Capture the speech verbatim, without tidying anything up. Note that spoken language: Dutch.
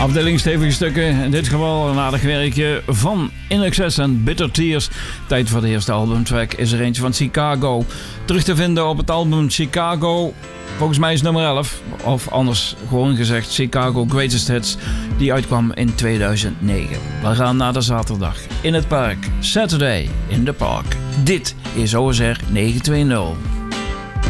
Afdeling stevige stukken, in dit geval een aardig werkje van In Excess en Bitter Tears. Tijd voor de eerste albumtrack is er eentje van Chicago. Terug te vinden op het album Chicago, volgens mij is nummer elf. Of anders gewoon gezegd Chicago Greatest Hits, die uitkwam in tweeduizend negen. We gaan naar de zaterdag in het park. Saturday in the Park. Dit is O S R negenhonderdtwintig.